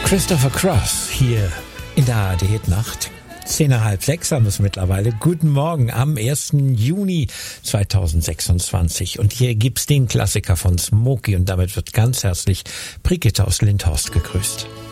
Christopher Cross hier in der ARD-Nacht. 5:10 haben wir es mittlerweile. Guten Morgen am 1. Juni 2026. Und hier gibt's den Klassiker von Smokey und damit wird ganz herzlich Brigitte aus Lindhorst gegrüßt.